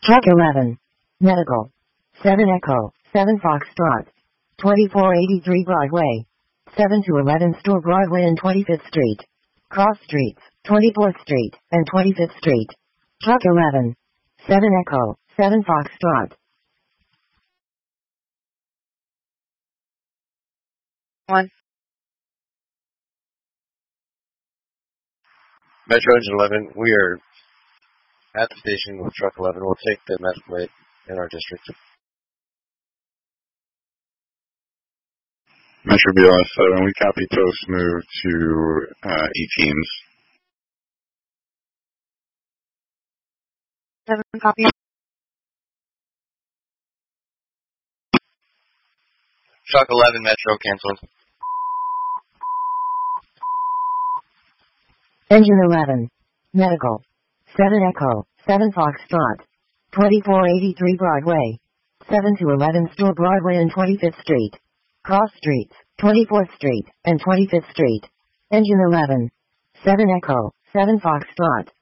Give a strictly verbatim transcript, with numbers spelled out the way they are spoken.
Truck eleven. Medical. seven Echo, seven Foxtrot. twenty-four eighty-three Broadway. seven to eleven Store Broadway and twenty-fifth Street. Cross Streets, twenty-fourth Street and twenty-fifth Street. Truck eleven. seven Echo, seven Foxtrot. one. Metro Engine eleven, we are at the station with Truck eleven. We'll take the meth plate in our district. Metro B L S seven, we copy post move to uh, E-teams. seven copy. Truck eleven, Metro, canceled. Engine eleven. Medical. seven Echo, seven Foxtrot. twenty-four eighty-three Broadway. seven to eleven Store Broadway and twenty-fifth Street. Cross Streets, twenty-fourth Street and twenty-fifth Street. Engine eleven. seven Echo, seven Foxtrot.